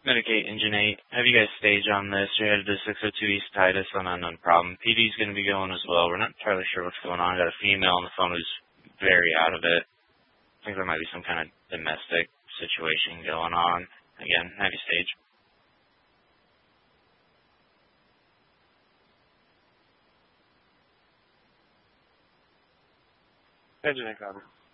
Medicate, Engine 8. Have you guys staged on this? You're headed to 602 East Titus on unknown problem. PD's going to be going as well. We're not entirely sure what's going on. I got a female on the phone who's very out of it. I think there might be some kind of domestic situation going on. Again, have you staged? Engine 8, cover.